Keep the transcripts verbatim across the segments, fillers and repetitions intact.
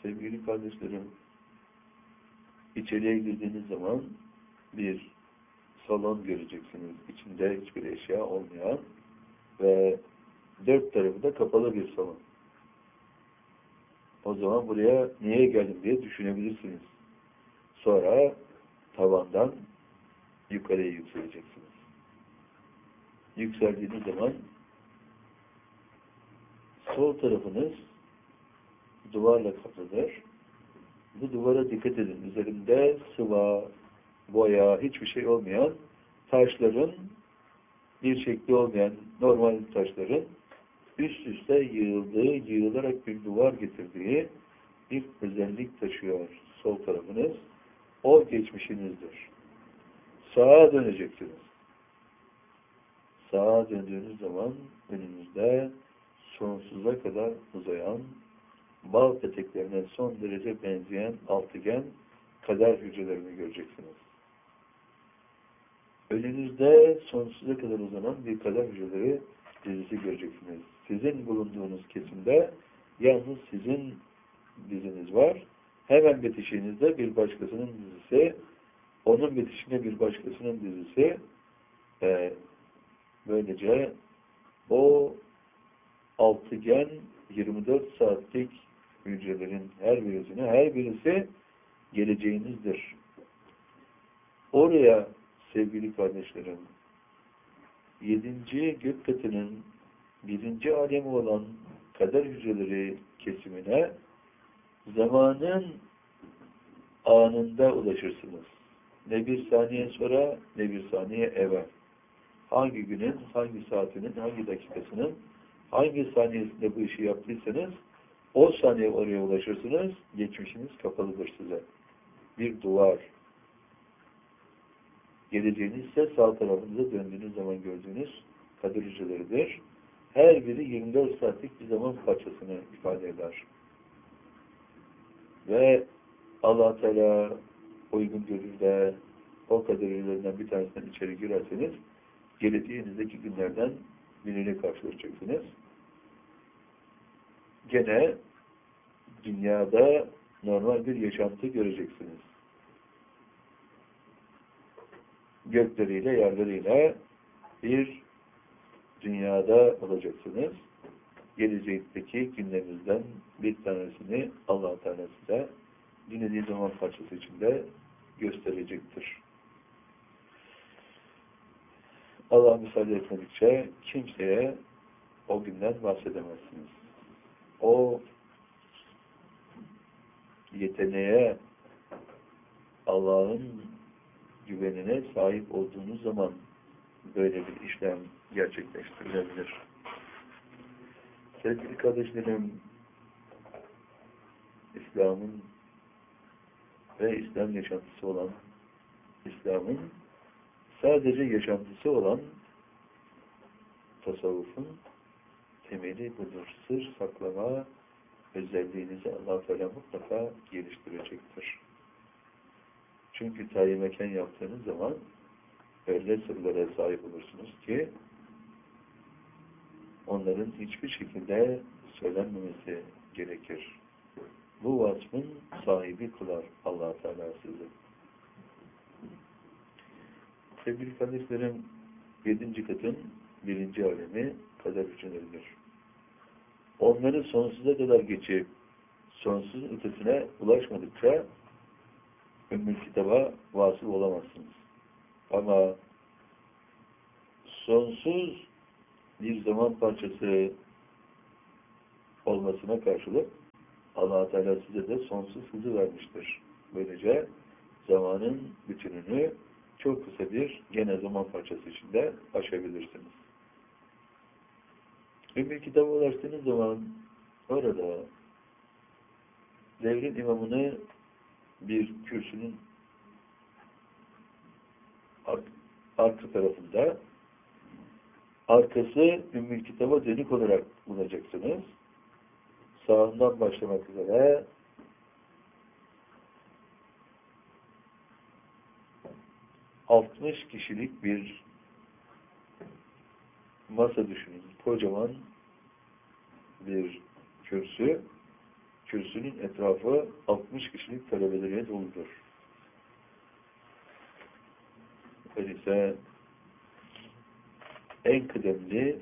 Sevgili kardeşlerim, içeriye girdiğiniz zaman bir salon göreceksiniz. İçinde hiçbir eşya olmayan ve dört tarafı da kapalı bir salon. O zaman buraya niye geldim diye düşünebilirsiniz. Sonra tavandan yukarıya yükseleceksiniz. Yükseldiğiniz zaman sol tarafınız duvarla kaplıdır. Bu duvara dikkat edin. Üzerinde sıva, boya, hiçbir şey olmayan taşların, bir şekli olmayan normal taşların üst üste yığıldığı, yığılarak bir duvar getirdiği bir özellik taşıyor sol tarafınız. O geçmişinizdir. Sağa döneceksiniz. Sağa döndüğünüz zaman önünüzde sonsuza kadar uzayan, bal peteklerine son derece benzeyen altıgen kader hücrelerini göreceksiniz. Önünüzde sonsuza kadar uzanan bir kader hücreleri dizisi göreceksiniz. Sizin bulunduğunuz kesimde yalnız sizin diziniz var. Hemen bitişiğinizde bir başkasının dizisi, onun bitişinde bir başkasının dizisi. Ee, böylece o altıgen yirmi dört saatlik hücrelerin her birisine, her birisi geleceğinizdir. Oraya sevgili kardeşlerim, yedinci gök katının birinci alemi olan kader hücreleri kesimine zamanın anında ulaşırsınız. Ne bir saniye sonra, ne bir saniye evvel. Hangi günün, hangi saatinin, hangi dakikasının, hangi saniyesinde bu işi yaptıysanız, o saniye oraya ulaşırsınız, geçmişiniz kapalıdır size. Bir duvar. Geleceğiniz ise sağ tarafınıza döndüğünüz zaman gördüğünüz kader hücreleridir. Her biri yirmi dört saatlik bir zaman parçasını ifade eder. Ve Allah Teala uygun görür de o kader hücrelerinden bir tanesinden içeri girerseniz geleceğinizdeki günlerden birini karşılaşacaksınız. Gene dünyada normal bir yaşantı göreceksiniz. Gökleriyle, yerleriyle bir dünyada olacaksınız. Gelecekteki günlerinizden bir tanesini Allah-u Teala size dinlediği zaman parçası içinde gösterecektir. Allah müsaade etmedikçe kimseye o günden bahsedemezsiniz. O yeteneğe, Allah'ın güvenine sahip olduğunuz zaman böyle bir işlem gerçekleştirilebilir. Sevgili kardeşlerim, İslam'ın ve İslam yaşantısı olan, İslam'ın sadece yaşantısı olan tasavvufun temeli budur. Sır saklama özelliğinizi Allah-u Teala mutlaka geliştirecektir. Çünkü tayin mekan yaptığınız zaman öyle sırlara sahip olursunuz ki onların hiçbir şekilde söylenmemesi gerekir. Bu vasfın sahibi kılar Allah-u Teala sizi. Sevgili kardeşlerim, yedinci katın birinci alemi kader hücreleridir. Onları sonsuza kadar geçip sonsuz ötesine ulaşmadıkça Ümmül Kitaba vasıl olamazsınız. Ama sonsuz bir zaman parçası olmasına karşılık Allah-u Teala size de sonsuz hızı vermiştir. Böylece zamanın bütününü çok kısa bir gene zaman parçası içinde aşabilirsiniz. Ümmül Kitaba ulaştığınız zaman orada devrin imamını bir kürsünün ar arka tarafında, arkası Ümmül Kitaba dönük olarak bulacaksınız. Sağından başlamak üzere altmış kişilik bir masa düşünün. Kocaman bir kürsü. kürsünün etrafı altmış kişilik talebeleriyle doludur. Öyleyse en kıdemli,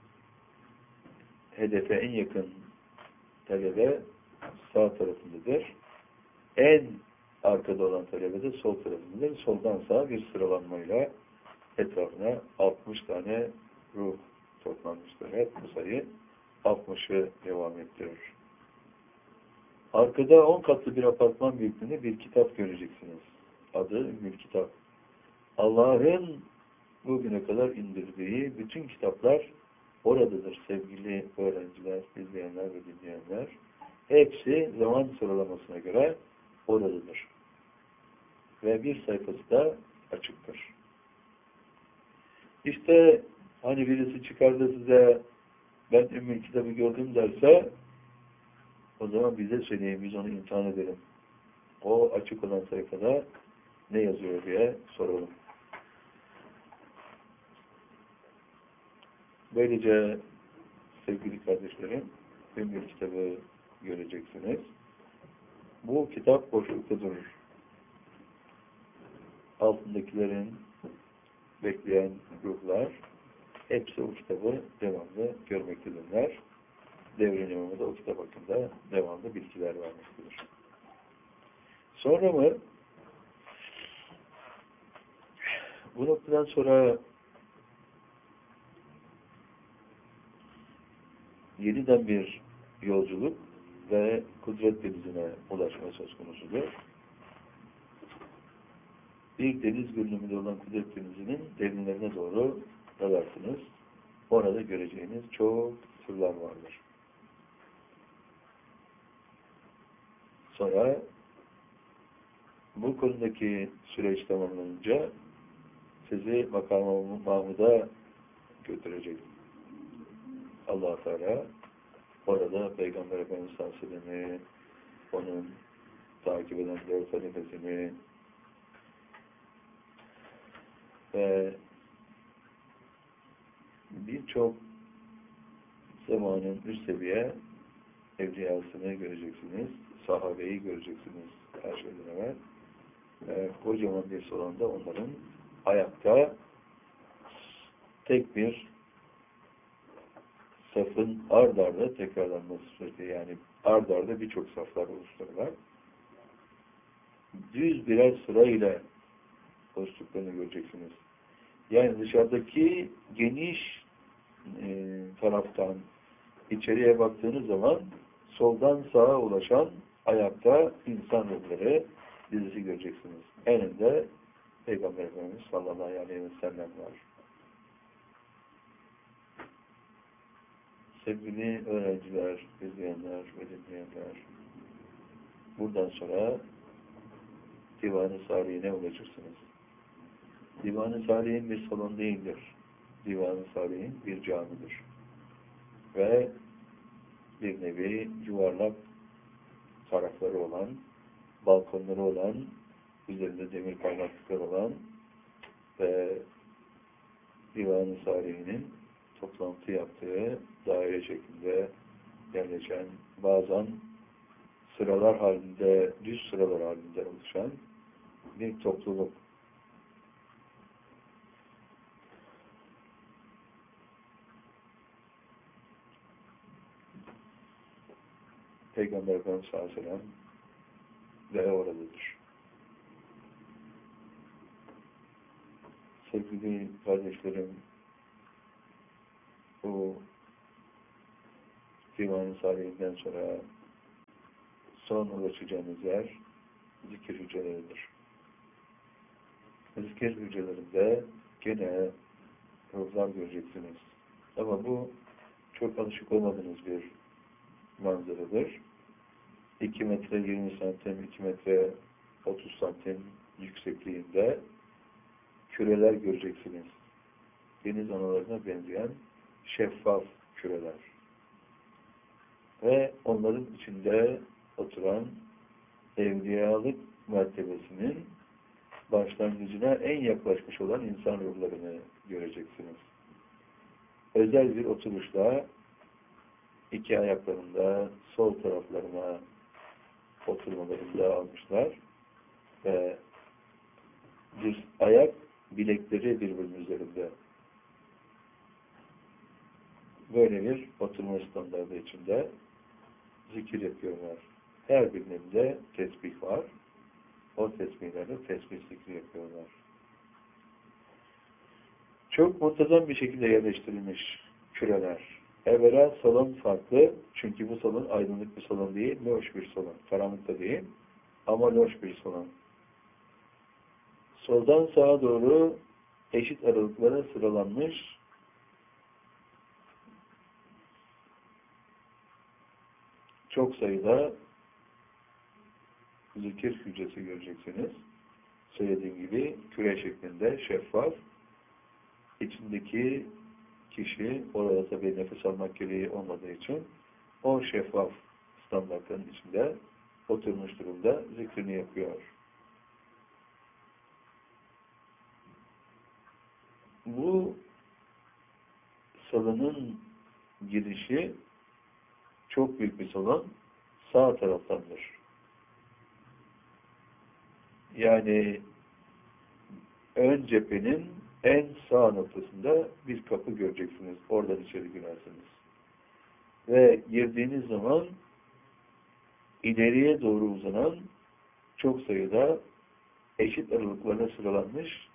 hedefe en yakın talebe sağ tarafındadır. En arkada olan talebe de sol tarafındadır. Soldan sağa bir sıralanmayla etrafına altmış tane ruh toplanmıştır. Hep bu sayı altmışı devam ettirir. Arkada on katlı bir apartman büyüklüğünde bir kitap göreceksiniz. Adı Ümmül Kitap. Allah'ın bugüne kadar indirdiği bütün kitaplar oradadır sevgili öğrenciler, izleyenler ve dinleyenler. Hepsi zaman sıralamasına göre oradadır. Ve bir sayfası da açıktır. İşte hani birisi çıkardı size ben Ümmül Kitabı gördüm derse o zaman bize söyleyin, biz onu imtihan edelim. O açık olan sayfada ne yazıyor diye soralım. Böylece sevgili kardeşlerim, Ümmül Kitabı göreceksiniz. Bu kitap boşlukta durur. Altındakilerin bekleyen ruhlar hepsi o kitabı devamlı görmektedirler. Devrin imamı da o kitap hakkında devamlı bilgiler vermektedir. Sonra mı bu noktadan sonra yeniden bir yolculuk ve kudret denizine ulaşma söz konusudur. Bir deniz görünümünde olan kudret denizinin derinlerine doğru dalarsınız. Orada göreceğiniz çok sırlar vardır. Sonra bu konudaki süreç tamamlanınca sizi makam-ı Mahmud'a götürecek Allah-u Teala. Orada Peygamber Efendimiz sallallahu aleyhi ve sellem'i, onun takip eden dört halifesini ve birçok zamanın üst seviye evliyasını göreceksiniz, sahabeyi göreceksiniz her şeyden evvel. E, kocaman bir salonda onların ayakta tek bir safın ard arda tekrarlanması süreci, yani ard arda birçok saflar oluştururlar. Düz birer sırayla oluştuklarını göreceksiniz. Yani dışarıdaki geniş e, taraftan içeriye baktığınız zaman soldan sağa ulaşan ayakta insan ruhları dizisi göreceksiniz. En önde Peygamber Efendimiz sallallahu aleyhi ve sellem var. Sevgili öğrenciler, izleyenler ve dinleyenler, buradan sonra Divan-ı Salih'ine ulaşırsınız. Divan-ı Salih'in bir salon değildir. Divan-ı Salih'in bir camidir. Ve bir nevi yuvarlak tarafları olan, balkonları olan, üzerinde demir parmaklıklar olan ve Divan-ı Salih'in toplantı yaptığı daire şeklinde yerleşen, bazen sıralar halinde, düz sıralar halinde oluşan bir topluluk. Peygamber Efendimiz sallallahu aleyhi ve sellem ve oradadır. Sevgili kardeşlerim, bu Divan-ı Salih'inden sonra son ulaşacağınız yer zikir hücreleridir. Zikir hücrelerinde gene ruhlar göreceksiniz. Ama bu çok alışık olmadığınız bir manzaradır. iki metre yirmi santim, iki metre otuz santim yüksekliğinde küreler göreceksiniz. Deniz analarına benzeyen şeffaf küreler. Ve onların içinde oturan evliyalık mertebesinin başlangıcına en yaklaşmış olan insan ruhlarını göreceksiniz. Özel bir oturuşla iki ayaklarında sol taraflarına oturmalarında almışlar ve bir ayak bilekleri birbirinin üzerinde. Böyle bir oturma standardı içinde zikir yapıyorlar. Her birinde tesbih var. O tesbihlerde tesbih zikri yapıyorlar. Çok muntazam bir şekilde yerleştirilmiş küreler. Evvela salon farklı. Çünkü bu salon aydınlık bir salon değil, loş bir salon. Karanlık da değil ama loş bir salon. Soldan sağa doğru eşit aralıklara sıralanmış çok sayıda zikir hücresi göreceksiniz. Söylediğim gibi küre şeklinde şeffaf. İçindeki kişi orada tabii nefes almak gereği olmadığı için o şeffaf standartların içinde oturmuş durumda zikrini yapıyor. Bu salonun girişi çok büyük bir salon sağ taraftandır. Yani ön cephenin en sağ noktasında bir kapı göreceksiniz. Oradan içeri girersiniz. Ve girdiğiniz zaman ileriye doğru uzanan çok sayıda eşit aralıklarına sıralanmış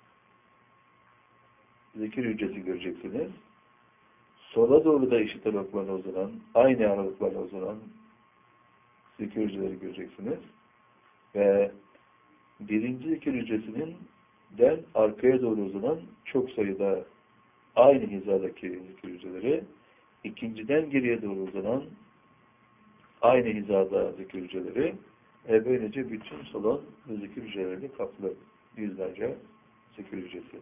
zikir hücresi göreceksiniz. Sola doğru da eşit aralıklarla uzanan, aynı aralıklarla uzanan zikir hücreleri göreceksiniz. Ve birinci zikir hücresinin den arkaya doğru uzanan çok sayıda aynı hizadaki zikir hücreleri, ikinciden geriye doğru uzanan aynı hizada zikir hücreleri, e böylece bütün salon bu zikir hücreleri kaplı. Yüzlerce zikir hücresi.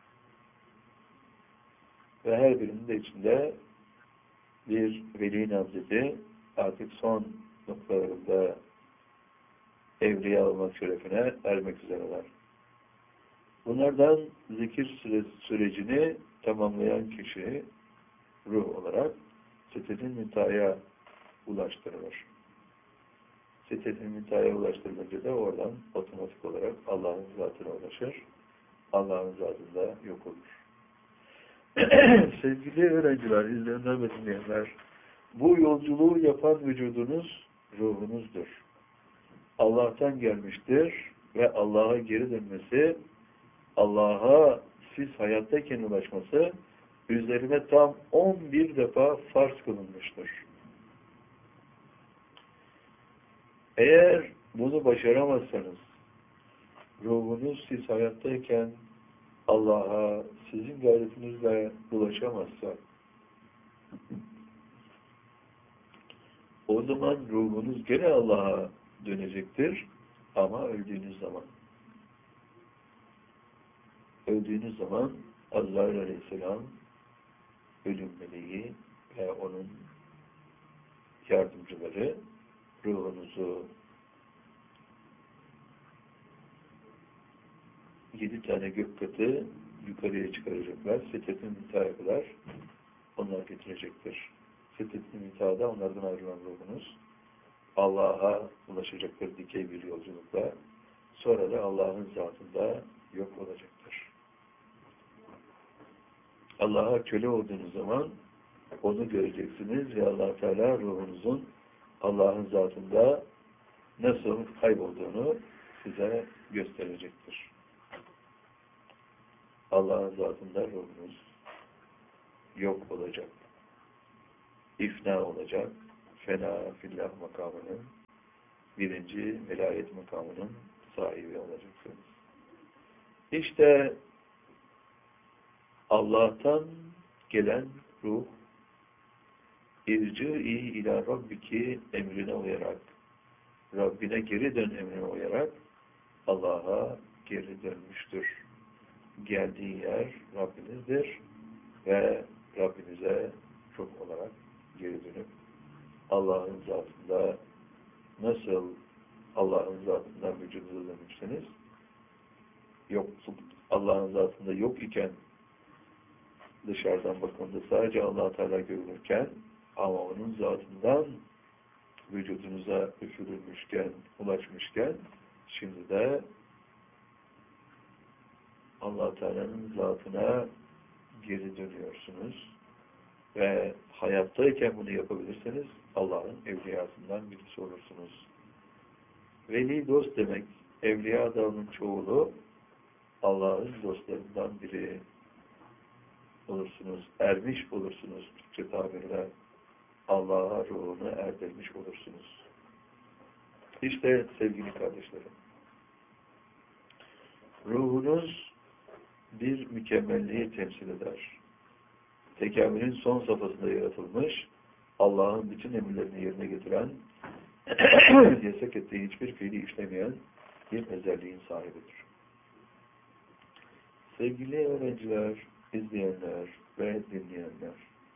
Ve her birinin de içinde bir veli namzeti artık son noktalarında evliya olmak şerefine ermek üzereler. Bunlardan zikir sürecini tamamlayan kişi ruh olarak Sidret-i Münteha'ya ulaştırılır. Sidret-i Münteha'ya ulaştırılınca da oradan otomatik olarak Allah'ın zatına ulaşır. Allah'ın zatında yok olur. Sevgili öğrenciler, izleyenler ve dinleyenler, bu yolculuğu yapan vücudunuz ruhunuzdur. Allah'tan gelmiştir ve Allah'a geri dönmesi, Allah'a siz hayattayken ulaşması üzerine tam on bir defa farz kılınmıştır. Eğer bunu başaramazsanız, ruhunuz siz hayattayken Allah'a sizin gayretinizle ulaşamazsa, o zaman ruhunuz gene Allah'a dönecektir ama öldüğünüz zaman. Öldüğünüz zaman Azrail Aleyhisselam ölüm meleği ve onun yardımcıları ruhunuzu yedi tane gök katı yukarıya çıkaracaklar. Sidret-i Münteha'ya kadar onlar getirecektir. Sidret-i Münteha'da onlardan ayrılan ruhunuz Allah'a ulaşacaktır dikey bir yolculukla. Sonra da Allah'ın zatında yok olacaktır. Allah'a köle olduğunuz zaman onu göreceksiniz ve Allah Teala ruhunuzun Allah'ın zatında nasıl kaybolduğunu size gösterecektir. Allah'ın zatında ruhunuz yok olacak. İfna olacak. Fena fillah makamının birinci velayet makamının sahibi olacaksınız. İşte Allah'tan gelen ruh İrci'i ila Rabbiki emrine uyarak, Rabbine geri dön emrine uyarak Allah'a geri dönmüştür. Geldiği yer Rabbinizdir ve Rabbinize çok olarak geri dönüp Allah'ın zatında nasıl Allah'ın zatından vücudunuza dönmüşseniz, yok, Allah'ın zatında yok iken dışarıdan bakıldığında sadece Allah Teala görülürken ama onun zatından vücudunuza üfürülmüşken, Teala'nın zatına geri dönüyorsunuz. Ve hayattayken bunu yapabilirseniz Allah'ın evliyasından birisi olursunuz. Veli dost demek, evliya adamın çoğulu Allah'ın dostlarından biri olursunuz. Ermiş olursunuz Türkçe tabirle. Allah'a ruhunu erdirmiş olursunuz. İşte sevgili kardeşlerim, ruhunuz bir mükemmelliği temsil eder. Tekamülün son safhasında yaratılmış, Allah'ın bütün emirlerini yerine getiren, yasak ettiği hiçbir fiili işlemeyen bir özelliğin sahibidir. Sevgili öğrenciler, izleyenler ve dinleyenler,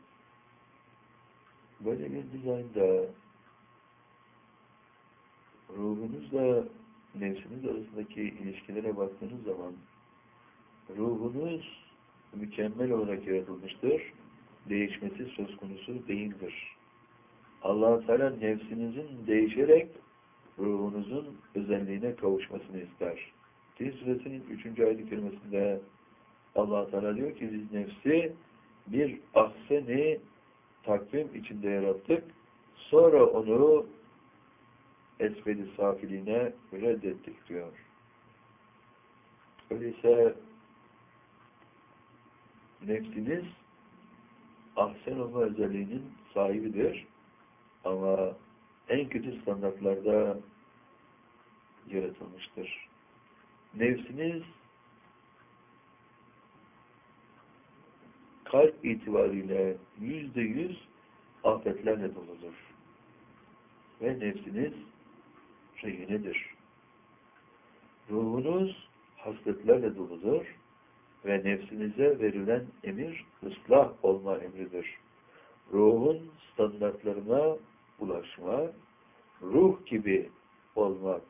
böyle bir dizaynda ruhunuzla nefsiniz arasındaki ilişkilere baktığınız zaman ruhunuz mükemmel olarak yaratılmıştır. Değişmesi söz konusu değildir. Allah-u Teala nefsinizin değişerek ruhunuzun özelliğine kavuşmasını ister. Tin suresinin üçüncü ayet-i kerimesinde Allah-u Teala diyor ki biz nefsi bir ahseni takvim içinde yarattık. Sonra onu esfeli safiliğine reddettik diyor. Öyleyse nefsiniz ahsen olma özelliğinin sahibidir. Ama en kötü standartlarda yaratılmıştır. Nefsiniz kalp itibariyle yüzde yüz afetlerle doludur. Ve nefsiniz rehinedir. Ruhunuz hasletlerle doludur ve nefsinize verilen emir ıslah olma emridir. Ruhun standartlarına ulaşma, ruh gibi olmak,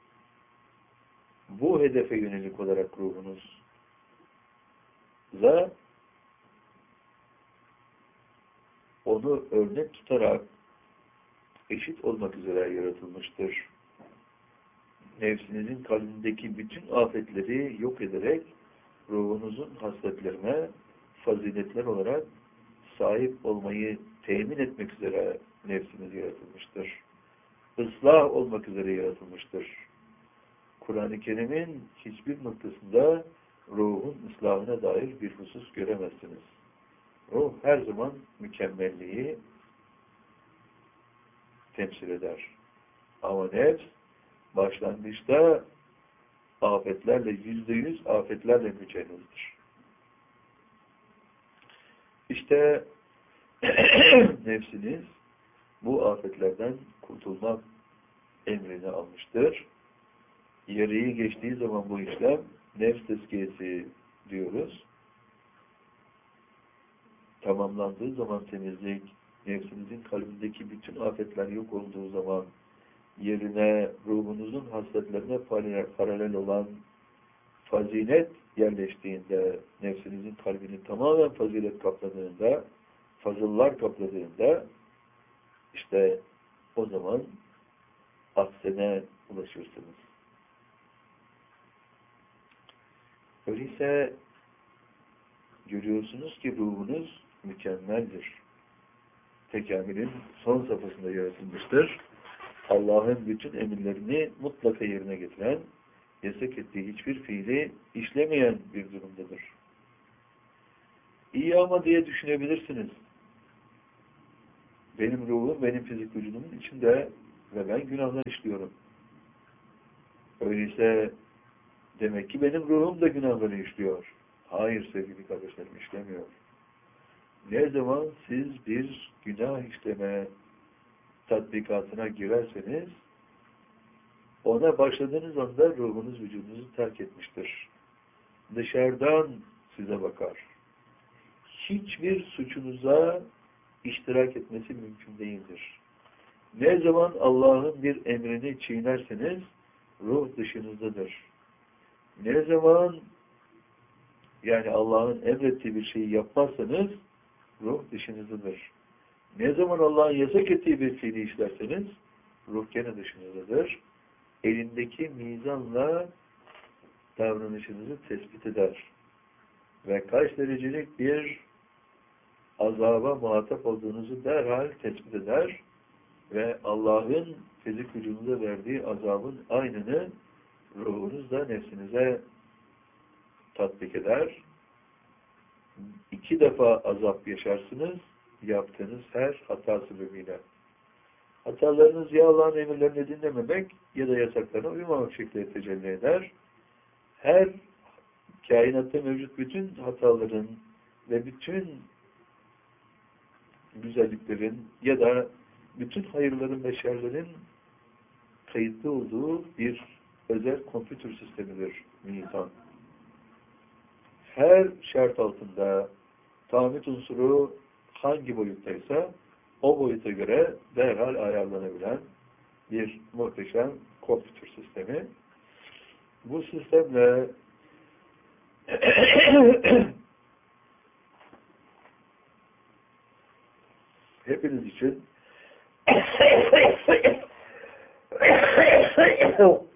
bu hedefe yönelik olarak ruhunuza onu örnek tutarak eşit olmak üzere yaratılmıştır. Nefsinizin kalbindeki bütün afetleri yok ederek ruhunuzun hasletlerine faziletler olarak sahip olmayı temin etmek üzere nefsiniz yaratılmıştır. Islah olmak üzere yaratılmıştır. Kur'an-ı Kerim'in hiçbir noktasında ruhun ıslahına dair bir husus göremezsiniz. Ruh her zaman mükemmelliği temsil eder. Ama nefs başlangıçta afetlerle, yüzde yüz afetlerle mücehhizdir. İşte nefsiniz bu afetlerden kurtulmak emrini almıştır. Yarıyı geçtiği zaman bu işlem nefs tezkiyesi diyoruz. Tamamlandığı zaman temizlik, nefsinizin kalbindeki bütün afetler yok olduğu zaman yerine ruhunuzun hasletlerine paralel olan fazilet yerleştiğinde, nefsinizin kalbini tamamen fazilet kapladığında, fazıllar kapladığında, işte o zaman ahsene ulaşırsınız. Öyleyse görüyorsunuz ki ruhunuz mükemmeldir. Tekamülün son safhasında yaratılmıştır. Allah'ın bütün emirlerini mutlaka yerine getiren, yasak ettiği hiçbir fiili işlemeyen bir durumdadır. İyi ama diye düşünebilirsiniz. Benim ruhum, benim fizik vücudumun içinde ve ben günahlar işliyorum. Öyleyse demek ki benim ruhum da günahları işliyor. Hayır sevgili kardeşlerim, işlemiyor. Ne zaman siz bir günah işleme tatbikatına girerseniz, ona başladığınız anda ruhunuz vücudunuzu terk etmiştir. Dışarıdan size bakar. Hiçbir suçunuza iştirak etmesi mümkün değildir. Ne zaman Allah'ın bir emrini çiğnerseniz, ruh dışınızdadır. Ne zaman yani Allah'ın emrettiği bir şeyi yapmazsanız, ruh dışınızdadır. Ne zaman Allah'ın yasak ettiği bir fiili işlerseniz, ruh gene dışınızdadır. Elindeki mizanla davranışınızı tespit eder. ve kaç derecelik bir azaba muhatap olduğunuzu derhal tespit eder ve Allah'ın fizik vücudunuza verdiği azabın aynını ruhunuzda nefsinize tatbik eder. İki defa azap yaşarsınız yaptığınız her hata sebebiyle. Hatalarınız ya Allah'ın emirlerini dinlememek ya da yasaklarına uymamak şekilde tecelli eder. Her kainatta mevcut bütün hataların ve bütün güzelliklerin ya da bütün hayırların ve şerlerin kayıtlı olduğu bir özel kompütür sistemidir mizan. Her şart altında tahammül unsuru hangi boyuttaysa o boyuta göre derhal ayarlanabilen bir muhteşem kompütür sistemi. Bu sistemle hepiniz için